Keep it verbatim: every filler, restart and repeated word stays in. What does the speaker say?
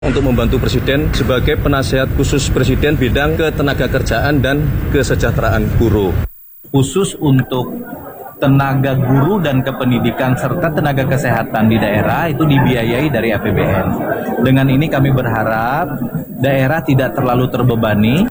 untuk membantu Presiden sebagai penasihat khusus Presiden bidang ketenagakerjaan dan kesejahteraan guru. Khusus untuk tenaga guru dan kependidikan serta tenaga kesehatan di daerah itu dibiayai dari A P B N. Dengan ini kami berharap daerah tidak terlalu terbebani